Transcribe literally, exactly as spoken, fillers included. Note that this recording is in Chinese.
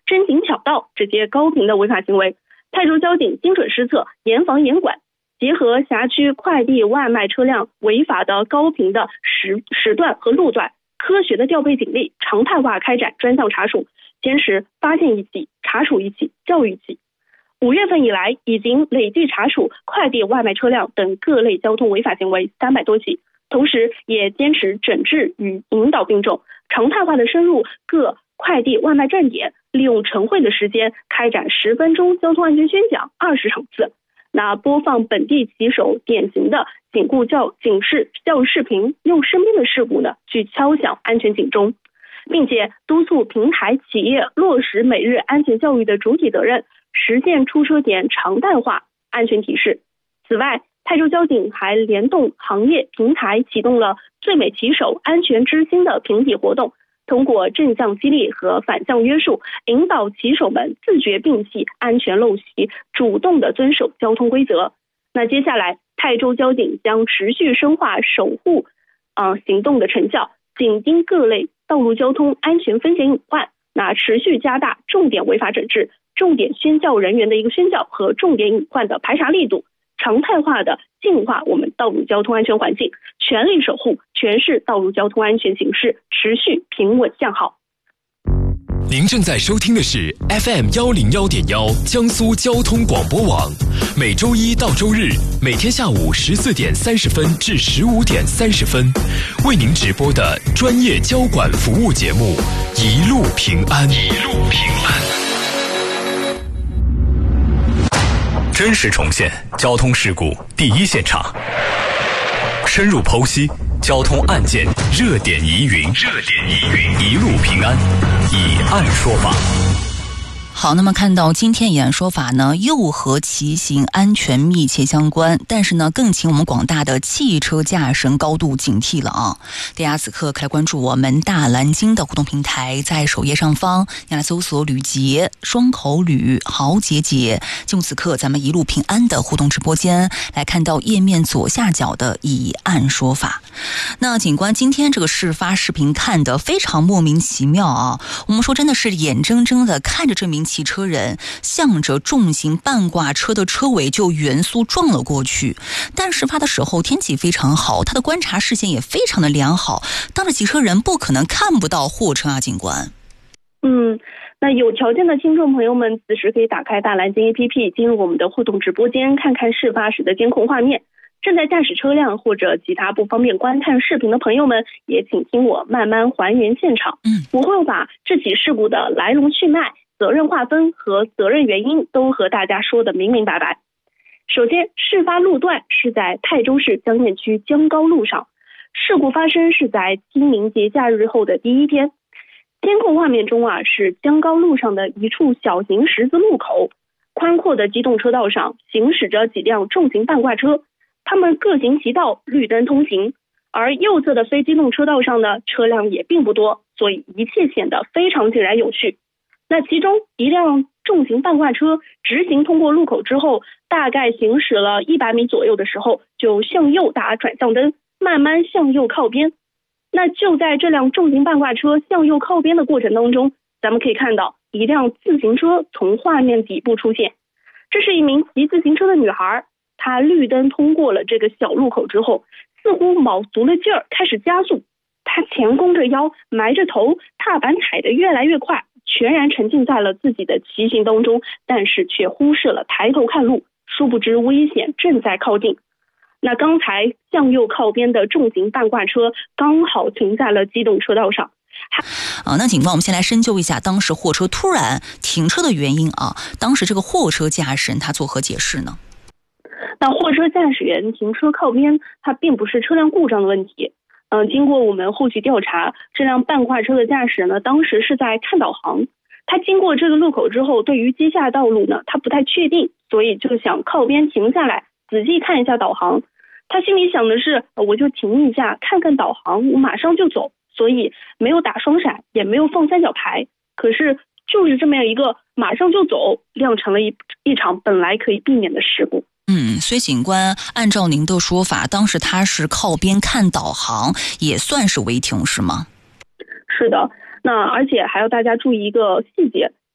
真行巧道这些高频的违法行为。泰州交警精准施策，严防严管，结合辖区快递外卖车辆违法的高频的时时段和路段，科学的调配警力，常态化开展专项查处，坚持发现一起、查处一起、教育一起。五月份以来，已经累计查处快递外卖车辆等各类交通违法行为三百多起，同时也坚持整治与引导并重，常态化的深入各快递外卖站点，利用晨会的时间开展十分钟交通安全宣讲二十场次。那播放本地骑手典型的警故教警示教育视频，用身边的事故呢去敲响安全警钟，并且督促平台企业落实每日安全教育的主体责任，实现出车点常态化安全提示。此外，泰州交警还联动行业平台启动了最美骑手安全之星的评比活动，通过正向激励和反向约束，引导骑手们自觉摒弃安全陋习，主动的遵守交通规则。那接下来，泰州交警将持续深化守护呃行动的成效，紧盯各类道路交通安全风险隐患，那持续加大重点违法整治、重点宣教人员的一个宣教和重点隐患的排查力度，常态化的净化我们道路交通安全环境，全力守护全市道路交通安全形势持续平稳向好。 您正在收听的是 F M 一零一点一 江苏交通广播网，每周一到周日每天下午十四点三十分至十五点三十分，为您直播的专业交管服务节目《一路平安》。一路平安。真实重现交通事故第一现场，深入剖析交通案件热点疑云，热点疑云，一路平安，以案说法。 好，那么看到今天以案说法呢，又和骑行安全密切相关，但是呢，更请我们广大的汽车驾驶人高度警惕了啊！大家此刻可来关注我们大蓝鲸的互动平台，在首页上方，你来搜索吕杰、双口吕、豪杰杰，就此刻咱们一路平安的互动直播间，来看到页面左下角的以案说法。那警官今天这个事发视频看得非常莫名其妙啊！我们说真的是眼睁睁的看着这名骑车人向着重型半挂车的车尾就匀速撞了过去，但事发的时候天气非常好，他的观察视线也非常的良好，当着骑车人不可能看不到货车啊，警官。 嗯，那有条件的听众朋友们此时可以打开大蓝鲸 A P P 进入我们的互动直播间，看看事发时的监控画面。正在驾驶车辆或者其他不方便观看视频的朋友们，也请听我慢慢还原现场。嗯，我会把这起事故的来龙去脉、责任划分和责任原因都和大家说得明明白白。首先，事发路段是在泰州市江堰区江高路上，事故发生是在清明节假日后的第一天。监控画面中啊，是江高路上的一处小型十字路口，宽阔的机动车道上行驶着几辆重型半挂车，他们各行其道，绿灯通行。而右侧的非机动车道上呢，车辆也并不多，所以一切显得非常井然有序。那其中一辆重型半挂车直行通过路口之后，大概行驶了一百米左右的时候，就向右打转向灯，慢慢向右靠边。那就在这辆重型半挂车向右靠边的过程当中，咱们可以看到一辆自行车从画面底部出现，这是一名骑自行车的女孩，她绿灯通过了这个小路口之后，似乎卯足了劲儿开始加速，她前弓着腰，埋着头，踏板踩得越来越快，全然沉浸在了自己的骑行当中，但是却忽视了抬头看路，殊不知危险正在靠近。那刚才向右靠边的重型半挂车刚好停在了机动车道上。 啊，那警方我们先来深究一下当时货车突然停车的原因啊，当时这个货车驾驶人他作何解释呢？ 那货车驾驶员停车靠边，它并不是车辆故障的问题。嗯、呃，经过我们后续调查，这辆半挂车的驾驶人呢，当时是在看导航。他经过这个路口之后，对于接下来道路呢，他不太确定，所以就想靠边停下来，仔细看一下导航。他心里想的是，我就停一下，看看导航，我马上就走，所以没有打双闪，也没有放三角牌。可是就是这么样一个马上就走，酿成了一一场本来可以避免的事故。 嗯，所以警官按照您的说法，当时他是靠边看导航，也算是违停是吗？ 是的，那而且还要大家注意一个细节，